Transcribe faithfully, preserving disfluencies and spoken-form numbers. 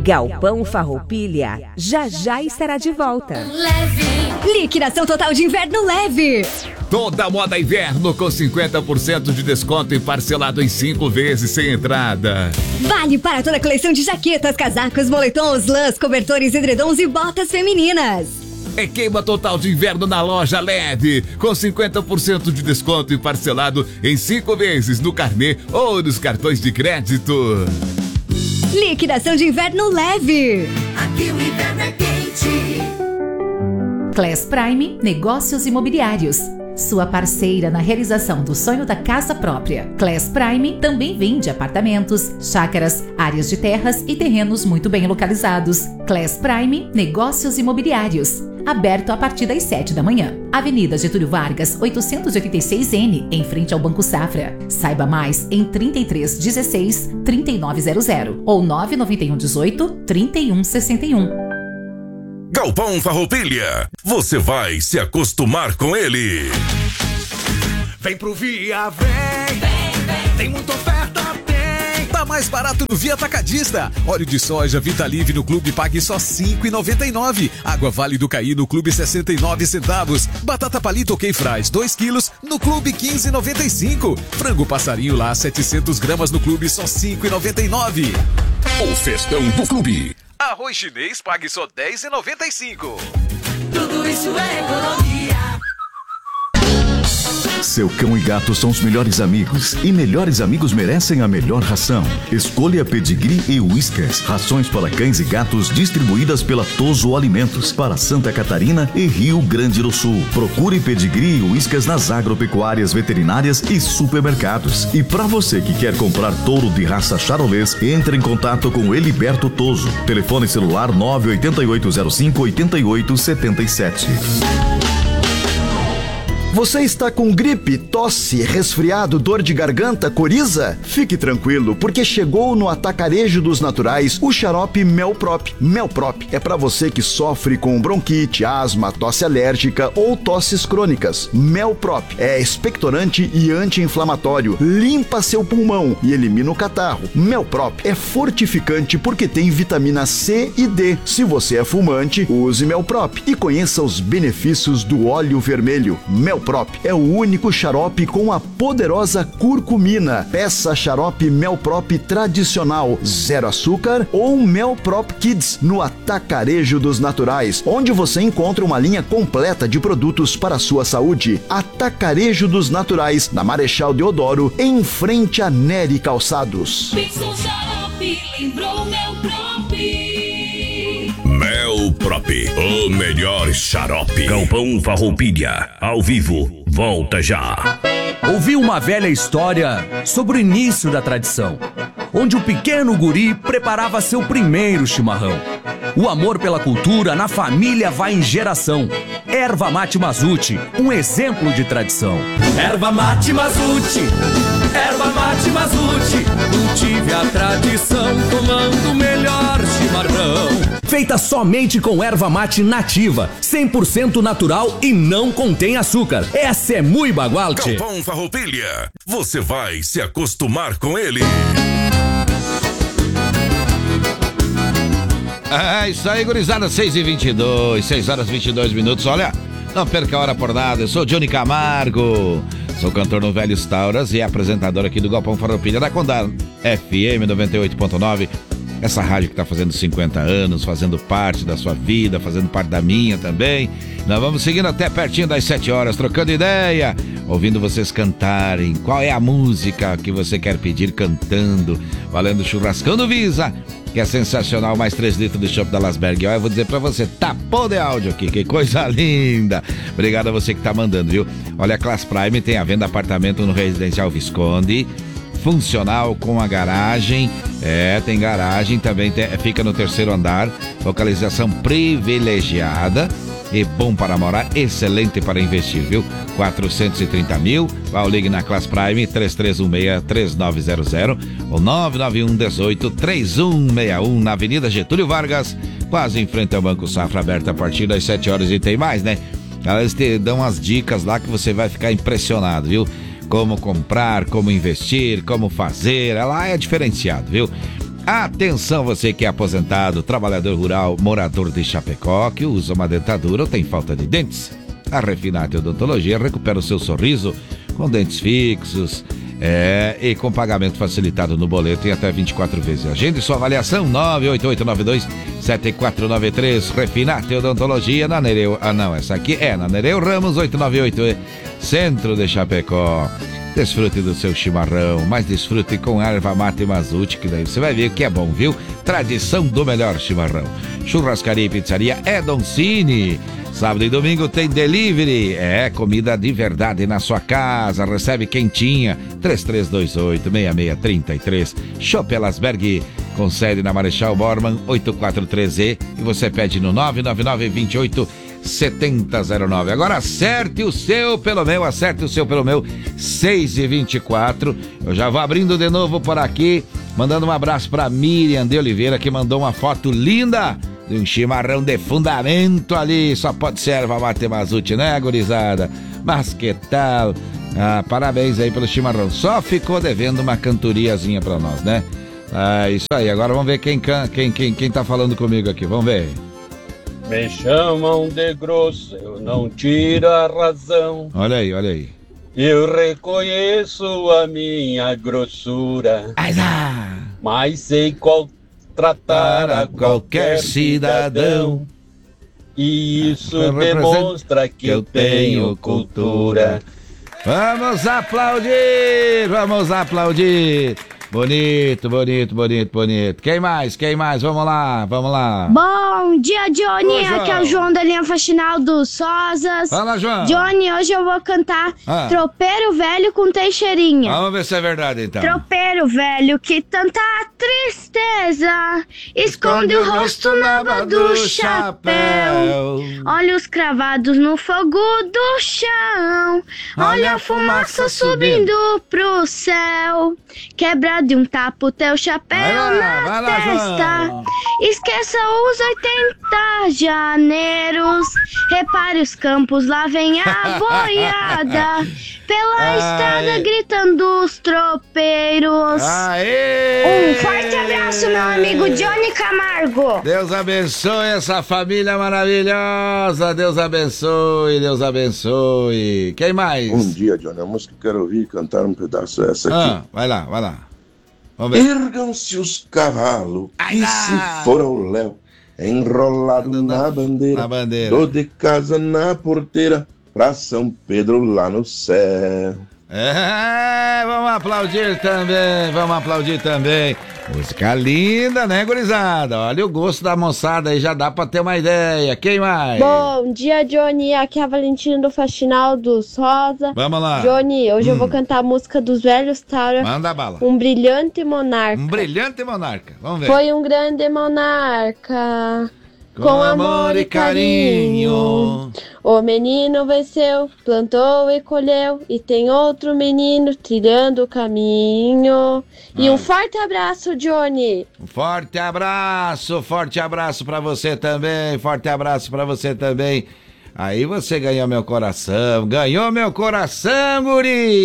Galpão Farroupilha já já estará de volta. Leve. Liquidação total de inverno leve. Toda moda inverno com cinquenta por cento de desconto e parcelado em cinco vezes sem entrada. Vale para toda a coleção de jaquetas, casacos, moletons, lãs, cobertores, edredons e botas femininas. É queima total de inverno na loja Leve, com cinquenta por cento de desconto e parcelado em cinco vezes no carnê ou nos cartões de crédito. Liquidação de inverno leve. Aqui o inverno é quente. Class Prime Negócios Imobiliários. Sua parceira na realização do sonho da casa própria. Class Prime também vende apartamentos, chácaras, áreas de terras e terrenos muito bem localizados. Class Prime Negócios Imobiliários. Aberto a partir das sete da manhã. Avenida Getúlio Vargas, oitocentos e oitenta e seis N, em frente ao Banco Safra. Saiba mais em trinta e três dezesseis, trinta e nove zero zero ou nove nove um dezoito, trinta e um sessenta e um. Galpão Farroupilha, você vai se acostumar com ele. Vem pro Via, vem, vem, vem. Tem muita oferta, tem. Tá mais barato no Via Atacadista. Óleo de soja Vitalive no Clube pague só cinco reais e noventa e nove centavos. Água Vale do Caí no Clube sessenta e nove centavos. Batata Palito OK Fries dois quilos no Clube quinze reais e noventa e cinco centavos. Frango Passarinho lá setecentas gramas no Clube só cinco reais e noventa e nove centavos. O festão do Clube. Arroz chinês pague só dez reais e noventa e cinco centavos. Tudo isso é economia. Seu cão e gato são os melhores amigos e melhores amigos merecem a melhor ração. Escolha Pedigree e Whiskas, rações para cães e gatos distribuídas pela Toso Alimentos para Santa Catarina e Rio Grande do Sul. Procure Pedigree e Whiskas nas agropecuárias veterinárias e supermercados. E para você que quer comprar touro de raça charolês, entre em contato com Eliberto Toso. Telefone celular nove oito oito zero cinco oito oito sete sete. Você está com gripe, tosse, resfriado, dor de garganta, coriza? Fique tranquilo, porque chegou no Atacarejo dos Naturais o xarope Melprop. Melprop é para você que sofre com bronquite, asma, tosse alérgica ou tosses crônicas. Melprop é expectorante e anti-inflamatório, limpa seu pulmão e elimina o catarro. Melprop é fortificante porque tem vitamina C e D. Se você é fumante, use Melprop e conheça os benefícios do óleo vermelho. Melprop é o único xarope com a poderosa curcumina. Peça xarope Melprop tradicional, zero açúcar ou Melprop Kids no Atacarejo dos Naturais, onde você encontra uma linha completa de produtos para a sua saúde. Atacarejo dos Naturais, na Marechal Deodoro, em frente a Nery Calçados. Pensou xarope, lembrou Melprop. Melprop, o melhor xarope. Galpão Farroupilha, ao vivo, volta já. Ouvi uma velha história sobre o início da tradição, onde o pequeno guri preparava seu primeiro chimarrão. O amor pela cultura na família vai em geração. Erva Mate Mazuti, um exemplo de tradição. Erva Mate Mazuti, Erva Mate Mazuti, cultive a tradição tomando o melhor chimarrão. Feita somente com erva mate nativa, cem por cento natural e não contém açúcar. Essa é muito bagual, tchê. Galpão Farroupilha, você vai se acostumar com ele. É isso aí, gurizada, seis e vinte e dois, seis horas e vinte e dois minutos. Olha, não perca a hora por nada. Eu sou Johnny Camargo, sou cantor no Velhos Tauras e apresentador aqui do Galpão Farroupilha da Condá F M noventa e oito ponto nove. Essa rádio que está fazendo cinquenta anos, fazendo parte da sua vida, fazendo parte da minha também. Nós vamos seguindo até pertinho das sete horas, trocando ideia, ouvindo vocês cantarem. Qual é a música que você quer pedir cantando? Valendo churrascão do Visa, que é sensacional, mais três litros de chopp da Lasberg. Olha, eu vou dizer pra você, tapou de áudio aqui, que coisa linda. Obrigado a você que tá mandando, viu? Olha, a Class Prime tem a venda apartamento no Residencial Visconde, funcional com a garagem, é, tem garagem, também tem, fica no terceiro andar, localização privilegiada e bom para morar, excelente para investir, viu? quatrocentos e trinta mil, vá, ligue na Class Prime, três três um seis, três nove zero zero ou nove nove um dezoito, três um seis um, na Avenida Getúlio Vargas, quase em frente ao Banco Safra, aberta a partir das sete horas e tem mais, né? Elas te dão umas dicas lá que você vai ficar impressionado, viu? Como comprar, como investir, como fazer, ela é diferenciado, viu? Atenção, você que é aposentado, trabalhador rural, morador de Chapecó, que usa uma dentadura ou tem falta de dentes. A Refinate Odontologia recupera o seu sorriso com dentes fixos é, e com pagamento facilitado no boleto em até vinte e quatro vezes. Agende sua avaliação nove oito oito nove dois sete quatro nove três. Refinate Odontologia na Nereu. Ah, não, essa aqui é na Nereu Ramos oitocentos e noventa e oito, centro de Chapecó. Desfrute do seu chimarrão, mas desfrute com erva mate Mazute, que daí você vai ver que é bom, viu? Tradição do melhor chimarrão. Churrascaria e pizzaria é Doncini. Sábado e domingo tem delivery. É, comida de verdade na sua casa. Recebe quentinha. três três dois oito, seis seis três três. Chopp Elasberg, com sede na Marechal Bormann oitocentos e quarenta e três E. E você pede no nove nove nove, dois oito, sete zero zero nove. Agora acerte o seu pelo meu, acerte o seu pelo meu, seis e vinte e quatro. Eu já vou abrindo de novo por aqui, mandando um abraço para Miriam de Oliveira, que mandou uma foto linda de um chimarrão de fundamento ali. Só pode ser erva mate Mazute, né, gurizada? Mas que tal? Ah, parabéns aí pelo chimarrão. Só ficou devendo uma cantoriazinha pra nós, né? Ah, isso aí. Agora vamos ver quem, can... quem, quem, quem tá falando comigo aqui. Vamos ver. Me chamam de grosso, eu não tiro a razão. Olha aí, olha aí. Eu reconheço a minha grossura, mas sei qual tratar a qualquer cidadão. E isso demonstra que eu tenho cultura. Vamos aplaudir, vamos aplaudir. Bonito, bonito, bonito, bonito. Quem mais? Quem mais? Vamos lá, vamos lá. Bom dia, Johnny. Ô, aqui é o João da linha faxinal dos Sozas. Fala, João. Johnny, hoje eu vou cantar ah. Tropeiro Velho com Teixeirinha. Vamos ver se é verdade, então. Tropeiro velho que tanta tristeza esconde, esconde o rosto na aba do chapéu. Olhos cravados no fogo do chão. Olha, Olha a fumaça subindo, subindo pro céu. Quebra de um tapa o teu chapéu lá, na lá, testa. João. Esqueça os oitenta janeiros. Repare os campos, lá vem a boiada. Pela Aê. estrada gritando os tropeiros. Aê. Um forte abraço, meu amigo Johnny Camargo. Deus abençoe essa família maravilhosa. Deus abençoe, Deus abençoe. Quem mais? Bom dia, Johnny. A música que eu quero ouvir cantar um pedaço é essa aqui. Ah, vai lá, vai lá. Vamos ver. Ergam-se os cavalos que se for ao léu, enrolado na, na bandeira, na bandeira, tô de casa na porteira, pra São Pedro lá no céu. É, vamos aplaudir também, vamos aplaudir também. Música linda, né, gurizada? Olha o gosto da moçada aí, já dá pra ter uma ideia. Quem mais? Bom dia, Johnny. Aqui é a Valentina do Faxinal dos Rosa. Vamos lá. Johnny, hoje hum. eu vou cantar a música dos velhos Taura. Manda bala. Um brilhante monarca. Um brilhante monarca, vamos ver. Foi um grande monarca, com, com amor e carinho. O menino venceu, plantou e colheu, e tem outro menino trilhando o caminho. E ah. um forte abraço, Johnny. Um forte abraço, forte abraço pra você também, forte abraço pra você também. Aí você ganhou meu coração, ganhou meu coração, guri.